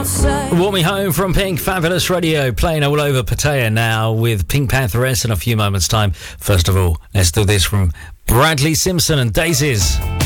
Walk Me Home from Pink, Fabulous Radio, playing all over Pattaya now with Pink Pantheress in a few moments' time. First of all, let's do this from Bradley Simpson and Daisies.